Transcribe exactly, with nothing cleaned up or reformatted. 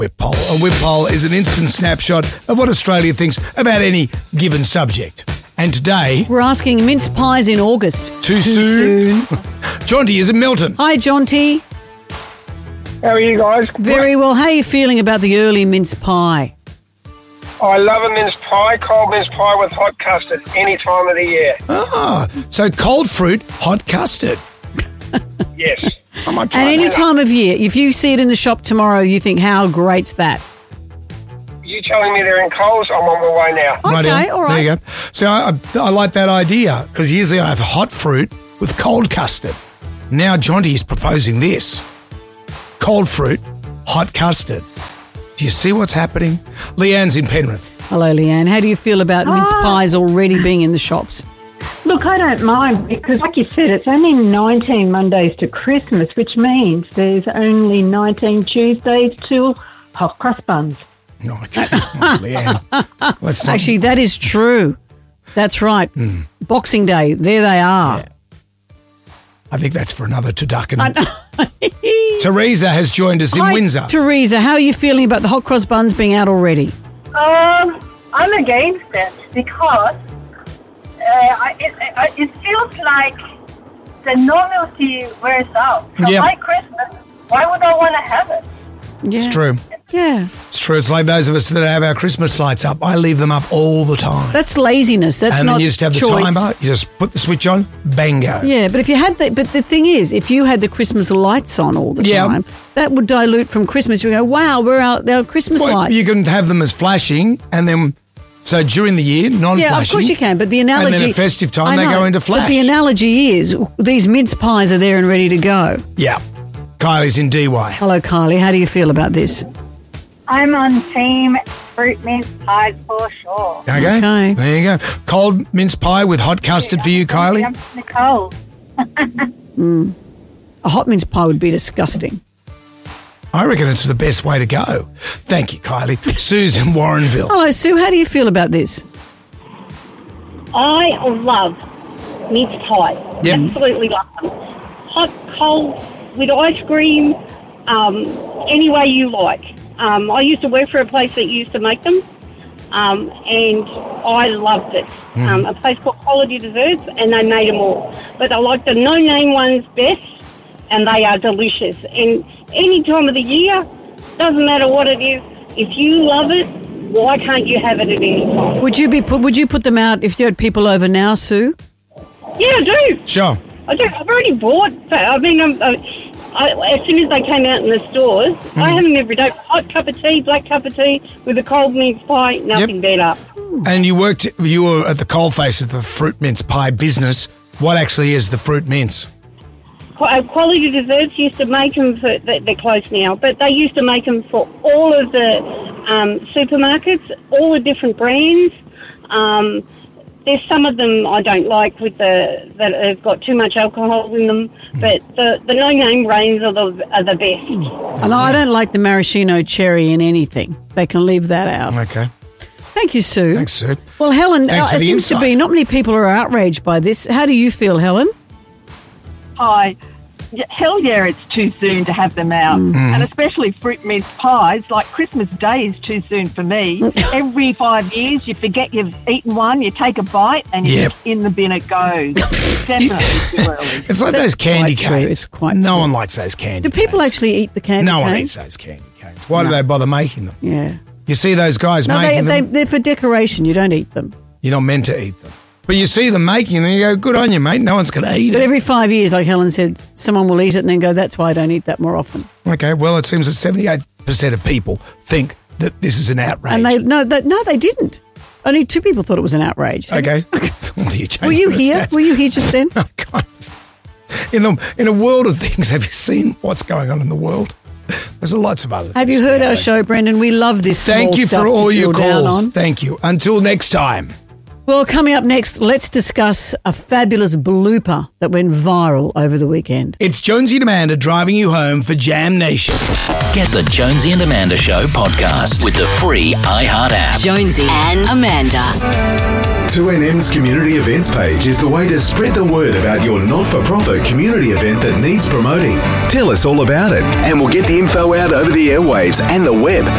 Whip Poll. A Whip Poll is an instant snapshot of what Australia thinks about any given subject. And today... We're asking mince pies in August. Too, Too soon? soon. Jonty is in Melton. Hi, Jonty. How are you guys? Very well. How are you feeling about the early mince pie? I love a mince pie, cold mince pie with hot custard any time of the year. Ah, so cold fruit, hot custard. Yes. I might try At any that. time of year, if you see it in the shop tomorrow, you think, how great's that? You telling me they're in Coles? I'm on my way now. Okay, Right all right. There you go. So I, I, I like that idea because usually I have hot fruit with cold custard. Now Jonty is proposing this. Cold fruit, hot custard. Do you see what's happening? Leanne's in Penrith. Hello, Leanne. How do you feel about mince pies already being in the shops? Look, I don't mind because, like you said, it's only nineteen Mondays to Christmas, which means there's only nineteen Tuesdays till hot crust buns. No, I can't. Leanne. Let's not. Actually, that is true. That's right. Mm. Boxing Day, there they are. Yeah. I think that's for another turducken. Teresa has joined us in Hi, Windsor. Teresa, how are you feeling about the hot cross buns being out already? Um, I'm against it because uh, I, it, it, it feels like the novelty wears out. So Yeah. by Christmas, why would I want to have it? Yeah. It's true. Yeah. It's true. It's like those of us that have our Christmas lights up. I leave them up all the time. That's laziness. That's and not then you just have the choice. timer. You just put the switch on. Bango. Yeah, but if you had the, but the thing is, if you had the Christmas lights on all the Yeah. time, that would dilute from Christmas. You go, wow, we're out our Christmas Well, lights. you can have them as flashing, and then so during the year, non-flashing. Yeah, of course you can. But the analogy, And then at festive time, I they know, go into flash. But the analogy is these mince pies are there and ready to go. Yeah. Kylie's in D Y. Hello, Kylie. How do you feel about this? I'm on team fruit mince pies for sure. Okay. Okay. There you go. Cold mince pie with hot custard for you, Kylie. I'm Nicole. A hot mince pie would be disgusting. I reckon it's the best way to go. Thank you, Kylie. Susan Warrenville. Hello, Sue. How do you feel about this? I love mince pies. Yep. Absolutely love them. Hot, cold, with ice cream, um, any way you like. Um, I used to work for a place that used to make them, um, and I loved it. Mm. Um, a place called Quality Desserts, and they made them all. But I like the no-name ones best, and they are delicious. And any time of the year, doesn't matter what it is, if you love it, why can't you have it at any time? Would you be put, would you put them out if you had people over now, Sue? Yeah, I do. Sure. I do. I've already bought. I mean, I'm, I, I, as soon as they came out in the stores, Mm. I have them every day. Hot cup of tea, black cup of tea with a cold mince pie. Nothing better. And you worked, you were at the coalface of the fruit mince pie business. What actually is the fruit mince? Qu- uh, Quality Desserts used to make them for. They're they're closed now, but they used to make them for all of the um, supermarkets, all the different brands. Um, There's some of them I don't like with the that have got too much alcohol in them, but the, the no-name range are the are the best. And I don't like the maraschino cherry in anything. They can leave that out. Okay. Thank you, Sue. Thanks, Sue. Well, Helen, Thanks uh, for it the seems to insight. be not many people are outraged by this. How do you feel, Helen? Hi. Yeah, hell yeah, it's too soon to have them out. Mm. And especially fruit mince pies, like Christmas Day is too soon for me. Every five years, you forget you've eaten one, you take a bite, and you Yep. just in the bin it goes. Definitely too early. It's like those candy quite true. canes. It's quite no true. one likes those candy Do people canes. actually eat the candy No one canes? eats those candy canes. Why do they bother making them? Yeah. You see those guys No, they, making they, them, they're for decoration. You don't eat them. you're not meant to eat them. But you see them making them, and you go, good on you, mate. No one's going to eat But it. every five years, like Helen said, someone will eat it and then go, that's why I don't eat that more often. Okay, well, it seems that seventy-eight percent of people think that this is an outrage. And they no, that, no, they didn't. Only two people thought it was an outrage. Okay. Well, you Were you changed the here? stats. Were you here just then? kind of. In, the, in a world of things, have you seen what's going on in the world? There's lots of other things. Have you heard our going on. show, Brendan? We love this Thank small you stuff for to all your drill down calls. on. Thank you. Until next time. Well, coming up next, let's discuss a fabulous blooper that went viral over the weekend. It's Jonesy and Amanda driving you home for Jam Nation. Get the Jonesy and Amanda Show podcast with the free iHeart app. Jonesy and Amanda. two N M's community events page is the way to spread the word about your not-for-profit community event that needs promoting. Tell us all about it, and we'll get the info out over the airwaves and the web